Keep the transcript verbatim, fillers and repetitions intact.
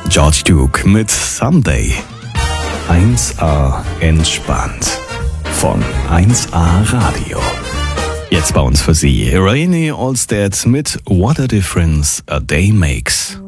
George Duke mit Someday. eins A entspannt. Von eins A Radio. Jetzt bei uns für Sie Rainey Allsted mit What a Difference a Day Makes.